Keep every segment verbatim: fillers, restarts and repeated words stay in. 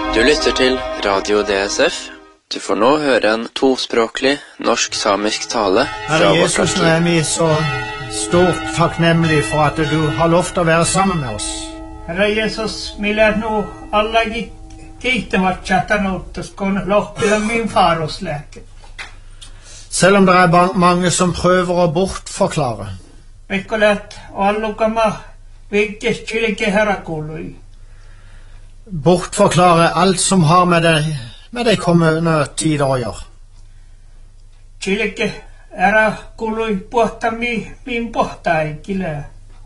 Du lytter til Radio D S F. Du får nå høre en tospråklig norsk-samisk tale fra Herre vårt Jesus, nå arkiv. er vi så stort takknemlig for at du har lov til å være sammen med oss. Herra Jeesus, millä nu allakin kiittävät chatanuttas, kun lohtia min farosläke. Selv om det er ba- mange som prøver å bortforklare, Mikkolet allukama vikkeskilike herrakuului. bortforklare alt som har med det, med de kommende tider å gjøre. Chilike herrakuului puhta mi, min pohtaikille.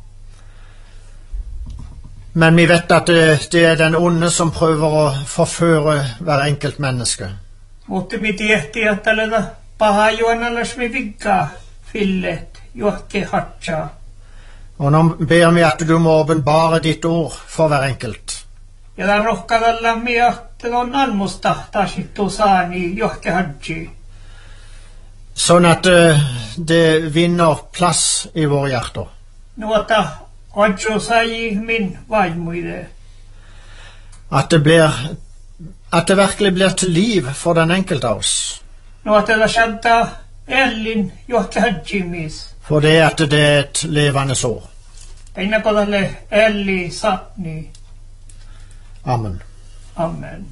Men vi vet at det, det er den onde som prøver å forføre hver enkelt menneske. Mutta mi tiehti, että leda paha juonallas mi vikka fillet juokke hatsaa. Og nå ber vi at du må åpenbare ditt ord for hver enkelt. Ja la rohkadalla mi ahte on almusta tasittu saani juokke hatsi. Sånn at eh, det vinner plass i våre hjerter. Nuota Odjo sai min vaimoide. At det, blir, at det virkelig blir til liv for den enkelte av oss. Nuota la shanta Ellin juokke hatjimis. For det at det er et levende sår. Teina kodalle Elli sapni. Amen. Amen.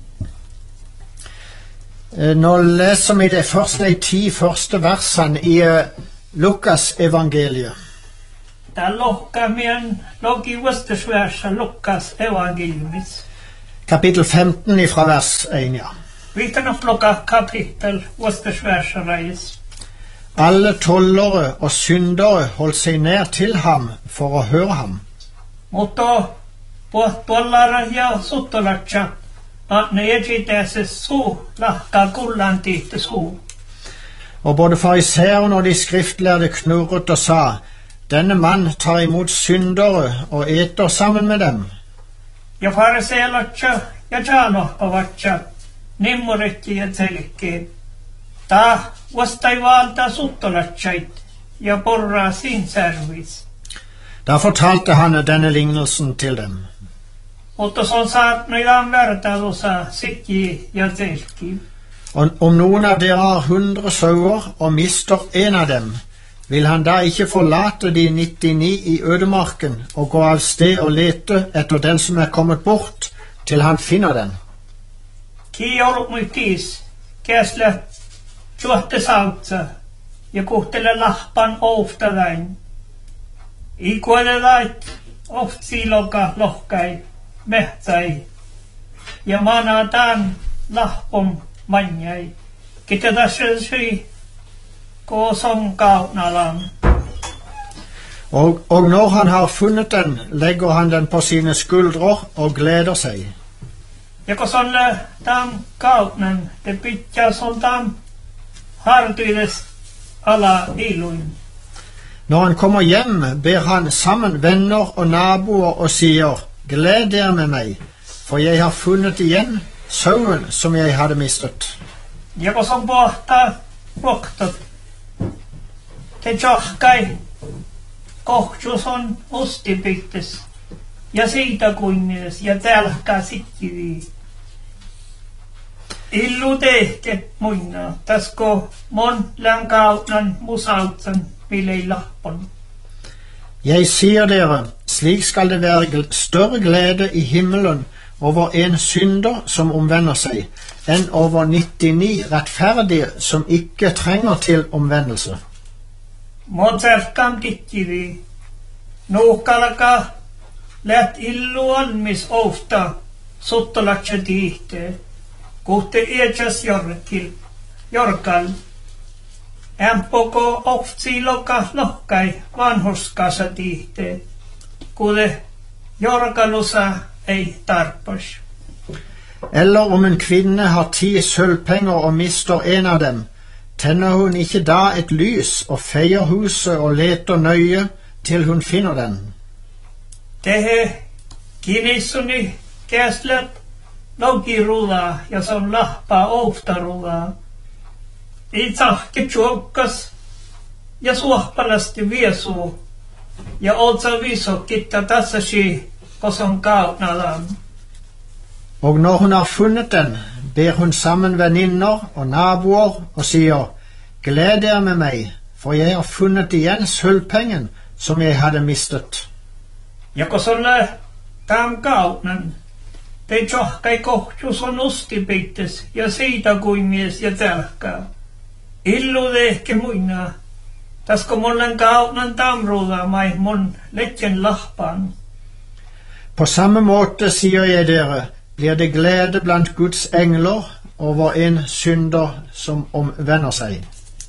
Eh, Nå leser vi det første, de ti første versene i eh, Lukas evangeliet. Tää lohka mien logi vastasväärssä Lukas evangeliumis. Kapittel femten ifra vers en, ja. Viitan loka kapitel vastasväärssä reis. Alle tollere og syndere holdt seg nær til ham for å høre ham. Mutta puollara ja suttolacha at ne ejitese su lahka kullan tihte su. Og både fariseerne og de skriftlærde knurret og sa, denne mann tar imot syndere og eter sammen med dem. Ja fariseelacha ja jaanohpavacha nimmuretti ja telikkeet. Ta vastai valta suttolachait ja porra sin servis. Da fortalte han denne lignelsen til dem. Mutta se on saat noidaan vertailussa sikki ja telki. Og om noen av dere har hundre sauer og mister en av dem, vil han da ikke forlate de nittini i ødemarken og gå av sted og lete etter den som er kommet bort, til han finner den? Ki ollut muitis, käsle juotte sautsa ja kuhtele lahpan ofta väin. Ikuole lait oft siiloka lohkai mehtai ja manataan lahpon manjai. Kita tässä syy kosong kautnalan. Og, og når han har funnet den, legger han den på sine skuldrer og gleder seg. Ja kun on tam kautnan, te pitää son tam hartuides ala iluin. Når han kommer hjem, ber han sammen venner og naboer og sier, gled dere med meg, for jeg har funnet igjen sauen som jeg hadde mistet. Ja kun on pohtaa roktot, te johkai kohtus on ustipittis ja siitä kunnies ja tälkää sikkivii. Illu tehket muina, tasko mon lankautnan musautsan vilei lahpon. Jeg sier dere, slik skal det være gl- større glede i himmelen over en synder som omvender seg, enn over nittini rettferdige som ikke trenger til omvendelse. Mon serkam tikkivii. Nuukalaka läht illu almis ofta suttolacha tihte. Kuhte eetjas jorkil, jorkal. Ämpoko oftsiiloka lohkai vanhuskasa tihte. Kude jorkalusa ei tarpas. Eller om en kvinne har ti sølvpenger og mister en av dem, tenner hun ikke da et lys og feier huset og leter nøye til hun finner den. Tehe kinissuni käslet logiruda ja som lahpa oftaruda. I tahke tjuokkas ja suohpalasti viesu ja otsa viso kitta tassasi koson kautnalan. Og når hun har funnet den, ber hun sammen venninner og naboer og sier, gled dere med meg, for jeg har funnet igjen sølvpengen som jeg hadde mistet. Jako solle tam kautnan, te tjohkai kohtus on ustipites ja siitä kuimies ja tälkää. Illu tehke muina, tasko mollen kautnan tamruda mai mon letjen lahpan. På samme måte sier jeg dere, blir det glede blant Guds engler over en synder som omvender seg.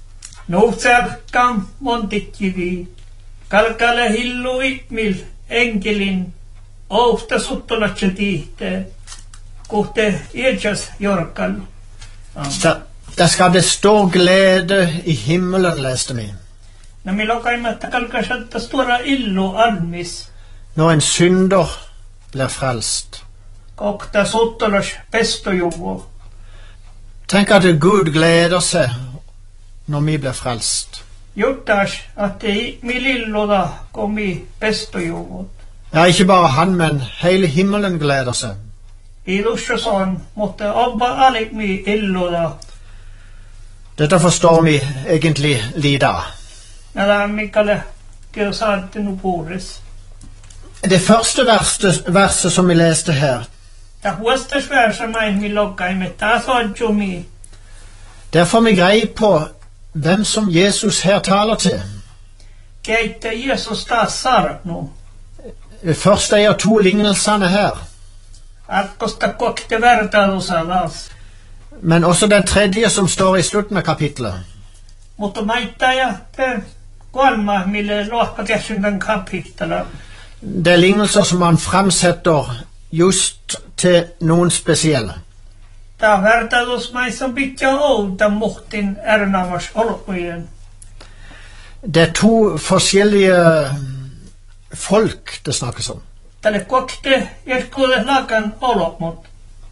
Noutserkam montikkivi, kalkale hillu itmil enkelin, ofta suttolatse tihte, kohte ietsas jorkal. Der, der skal det stå glede i himmelen, leste vi. No mi lokaimatta kalkasatta stora illu almis, Når en synder blir frelst. kohta suttolas pestojuvo. Tenk at Gud gleder seg når vi blir frelst. Juttas, att ei mi lilluda komi pestojuvot. Ja, ikke bare han, men hele himmelen gleder seg. I lussoson, mutta obba alik mi illuda. Dette forstår vi egentlig lite av. Nada mikale kiosaatte nu puures. Det første verset, verset som vi leste her, Ta huostas versa main mi lokkaimme taas odju mi. der får vi greie på hvem som Jesus her taler til. Keitte Jesus taas sarnu. Først er to lignelsene her, Akkosta kokte vertailusalas. men også den tredje som står i slutten av kapitlet. Mutta maittaja te kolma mille lohkatiasyntän kapittala. Det er lignelser som han fremsetter just til noen spesielle. Ta vertailus maissa pitkä outa muhtin ernamas olkujen. Det er to forskjellige folk det snakkes om. Tälle kokte jeskuudes lakan olokmut.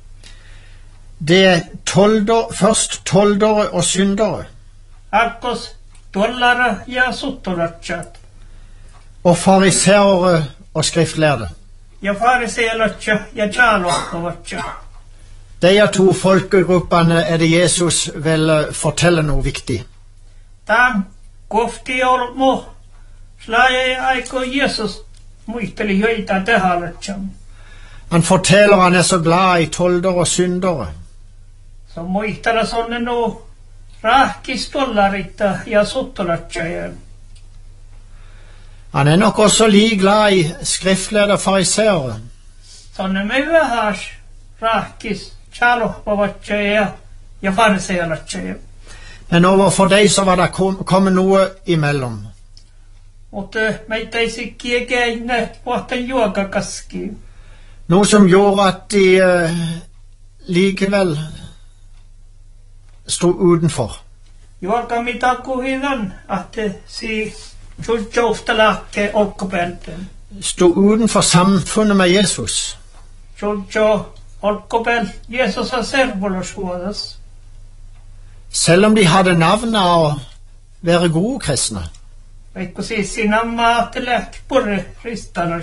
Det er tolder, først toldere og syndere, Akkos tuollara ja suttolatsat. og fariseere og skriftlærde. Ja fariseelatsa ja tjalohkovatsa. De to folkegruppene er det Jesus vil fortelle noe viktig. Tam kofti olmo. Slaje aiko Jesus muisteli joita tehalatsam. Han forteller han er så glad i toldere og syndere. Så muistella sonne no rahkis tollaritta ja suttolatsajaan. Han er nok også like glad i skriftlærde og fariseere. Sonne me vähäs rahkis tjalohkovatsa ja fariseelatsa. Men overfor de så var det kom, kommet noe imellom. Mutta meitä ei sikkiä käinne vuotten juokakaski. Noe som gjorde at de uh, likevel stod utenfor. Juoka mitä kuhinan, että si sultjousta lähtee olkkopelten. Stod utenfor samfunnet med Jesus. Sultjo olkkopel Jesus har servolasvuodas. Selv om de hadde navn av å være gode kristne. Vaikka siis siinä maatelähti purre ristanas.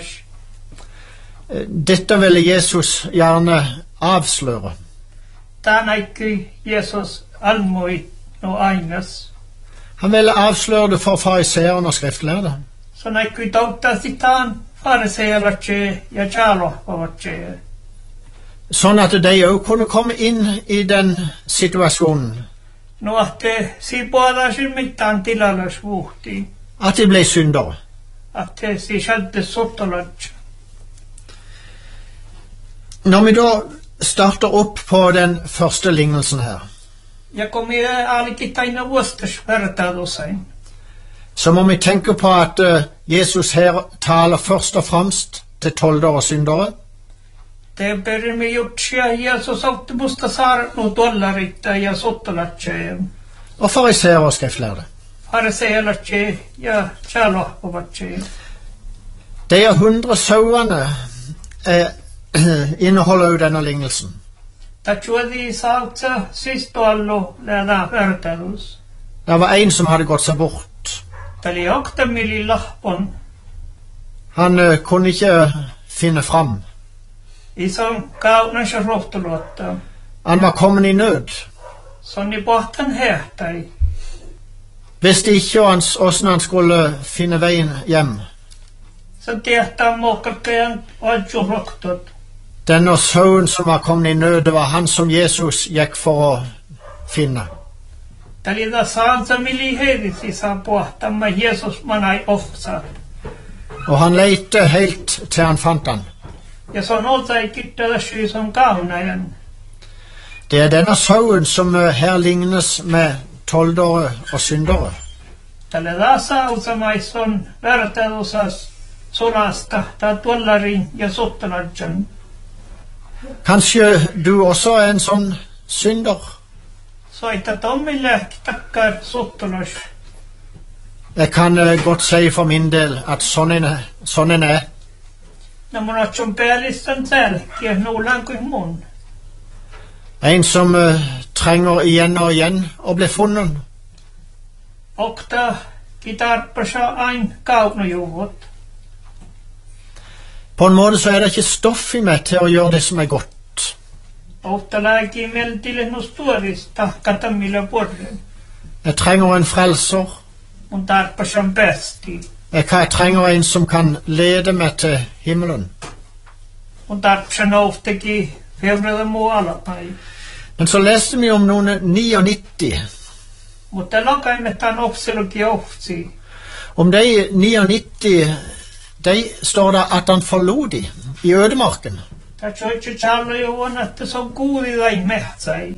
Dette ville Jesus gjerne avsløre. Tää näikkyi Jesus almoi no ainas. Han ville avsløre det for fariseerne og skriftlærde. Så näikkyi toutasitaan fariseelatse ja tjalohkovatse. Sånn at de også kunne komme inn i den situasjonen. No ahte si puolaisin mittaan tilallas vuhtiin. At de ble syndere. Ahte si sjallte sottolodja. Når vi da starter opp på den første lignelsen her, Ja kun minä aalikin aina vuostas vertailusain. så må vi tenke på at uh, Jesus her taler først og fremst til toldere og syndere. Te perimme jutsia Jeesus autti musta saarnu dollaritta ja sottolodja. Og fariseere og skriftlærde. Fariseelatse ja tjalohkovatse. De hundre sauene eh, inneholder jo denne lignelsen. Tachuadi sautsa sistoallu läda vertailus. Det var en som hadde gått seg bort. Tali oktamili lahpon. Han uh, kunne ikke finne fram. I som kauna se rohtuluotta. Han var kommet i nød. Sånn i båten herta i. Visste ikke hvordan han skulle finne veien hjem. Så tehtaan muokkalkeen adju rohtut. Denne sønnen som var kommet i nød, det var han som Jesus gikk for å finne. Tali da saansa mili heidisi saa pohtamme Jesus manai ofsa. Og han lette helt til han fant han. Ja se on olta ei kyttällä syy som kaunajan. Det er denne sønnen som eh, her lignes med toldere og syndere. Tälle da sausamais on vertailosas sodasta tai tuollarin ja sottaladjan. Kanskje du også er en sånn synder? Soita tommille takkar sottalas. Jeg kan eh, godt si for min del at sånn en er. Sånn en er. No mun otson päällistan selkiä nuulan kuin mun. En som eh, trenger igjen og igjen å bli funnet. Okta kitarpasa ain kaunojuvot. På en måte så er det ikke stoff i meg til å gjøre det som er godt. Okta lääki meltille nustuorista katamilla porren. Jeg trenger en frelser. Mun tarpasan besti. Jeg, kan, jeg trenger en som kan lede meg til himmelen. Mun tarpasan ofteki fevrede muu alapai. Men så leste vi om noen nittini. Mutta lokaimetaan opseluki oftsi. Om de nittini, de står det at han forlod de i ødemarken. Tässä on itse tjallo jo on, että se on kuulilla mehtsai.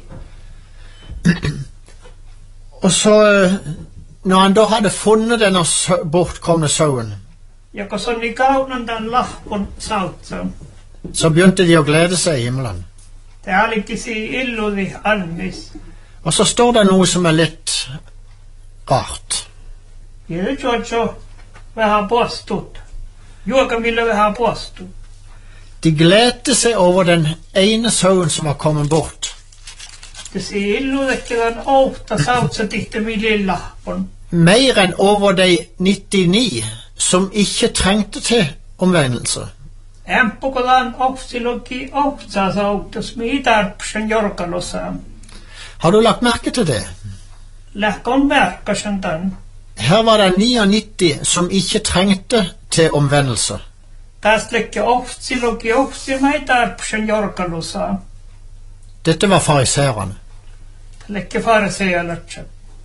Og så, når han da hadde funnet denne sø- bortkomne sønnen, Ja kun se on niin kaunan tämän lahpon sautsan. så begynte de å glede seg i himmelen. Tämä olikin siinä illuli annis. Og så står det noe som er litt rart. Ja nyt on se vähän postut. Juokamilla vähän postut. De gledte seg over den ene sønnen som var kommet bort. Det ser illullekin on outa sautsa tihti millin lahpon. Mer enn over de nittini som ikke trengte til omvendelse. Ämppukolan opsiluki opsaa sauttas miitarpsen jorkalosaan. Har du lagt merke til det? Lähkon verkkasen tämän. Her var det nittini som ikke trengte til omvendelse. Taas lekki opsiluki opsi miitarpsen jorkalosaan. Dette var fariserene. Lekki farisealatsat.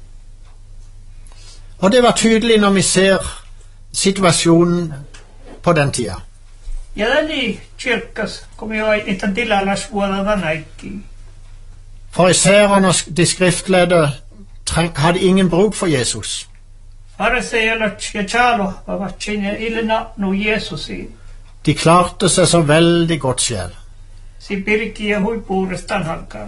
Og det var tydelig når vi ser situasjonen på den tida. Ja täni kyrkkas, kun jag ei niitä tilallas vuodata näikki. Fariserene og de skriftlærde treng, hadde ingen bruk for Jesus. Farisealats ja tjalo ovat sinne ilna nu Jeesusi. De klarte seg så veldig godt selv. Si pirki ja huipuudestaan halkaa.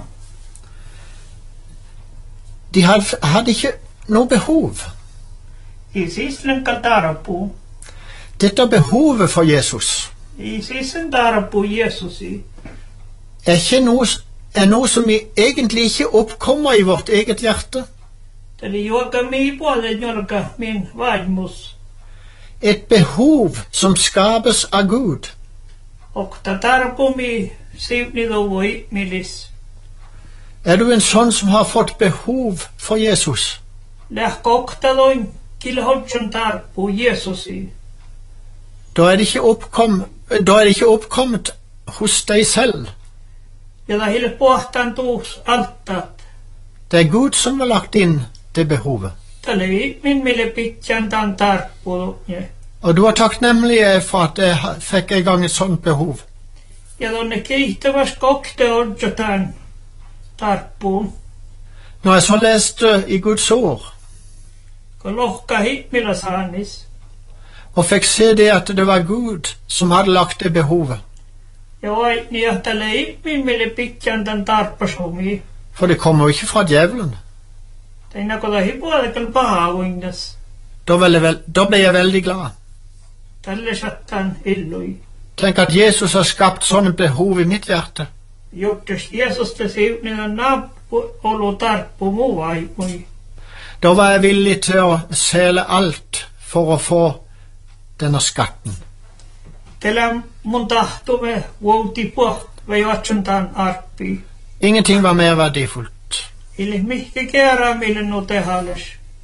De hadde, hadde ikke noe behov. I sislen katarapu. Dette behovet for Jesus I sislen tarapu Jeesusi. er, ikke noe, er noe som vi egentlig ikke oppkommer i vårt eget hjerte. Täli juoka mii puolen jolka min vaimus. Et behov som skapes av Gud. Okta tarapu mi siivnidu voi milis. Er du en sånn som har fått behov for Jesus? Lähkö oktaloin kilholtson tarapu Jeesusi. Da er det ikke, oppkom, da er det ikke oppkommet hos deg selv. Ja da hille pohtaan tuus alttat. Det er Gud som har lagt inn det behovet. Täli min mille pitjan tan tarpu. Og du er takknemlig for at jeg ha- fikk i gang et sånt behov. Ja tonne kiihtäväs kokte odjotaan tarppuun. Når jeg så leste i Guds ord, Kun lohka himmillä saanis. og fikk se det at det var Gud som hadde lagt det behovet. Ja vai niin ja täli min mille pitjan tan tarppasumi. For det kommer jo ikke fra djevelen. Teina kola hipuolekal pahavuinnas. Da, vel jeg vel, da ble jeg veldig glad. Tälle sattaan illui. Tenk at Jesus har skapt sånne behov i mitt hjerte. Juttus Jeesus te siivnina nappu olu tarppu muu vaimui. Da var jeg villig til å selge alt for å få denne skatten. Tällä mun tahtomme vuoti puht vai vatsuntaan arppi. Ingenting var mer verdifullt. Ili mihke kera mille no tehales.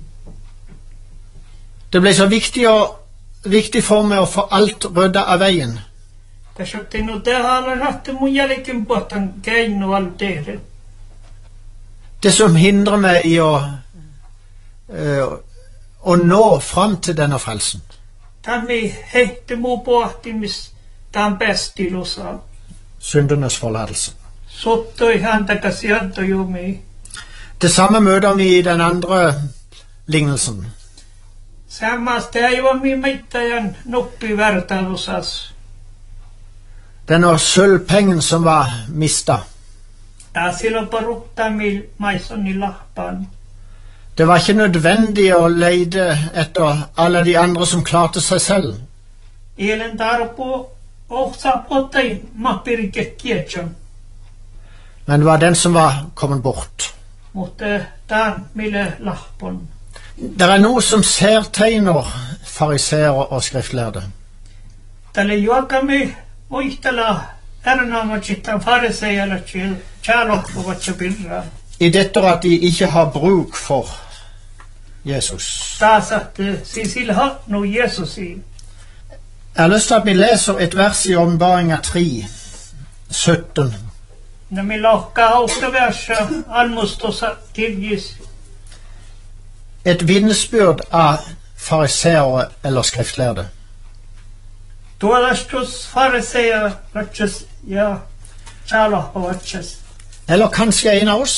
Det ble så viktig, å, viktig for meg å få alt rydda av veien. Tässä otti no tehales ahte mun jälkeen puhtan keino al tehdä. Det som hindrer meg i å, uh, å nå fram til denne frelsen. Tammi heitte muu pohtimis tämän pestilussa. Syndernes forlatelse. Sottoi häntä sieltä jumi. Det samme møter vi i den andre lignelsen. Samasta ei ole mi mittajan noppi vertailusas. Denne sølvpengen som var mista. Tää silloin porukta mil maissoni lahpan. Det var ikke nødvendig å leide etter alle de andre som klarte seg selv. Eilen tarpo ohsa potai mappirike kietson. Men det var den som var kommet bort. Mutta tämän mille lahpon. Det er noe som særtegner fariseere og skriftlærde. Tälle juokami muistella erinomaisesti fariseijalla til tjäloppuvat pirraa. I dette at de ikke har bruk for Jesus. Taas at sisil hatnu Jesusi. Jeg har lyst til at vi leser et vers i Åpenbaringen tre, sytten. När vi lohkaa auttaversa almustossa tilgis. Et vitnesbyrd av fariseere eller skriftlærde. Tuolastus fariseja ratses ja tjäloppuvatsas. Eller kanskje en av oss.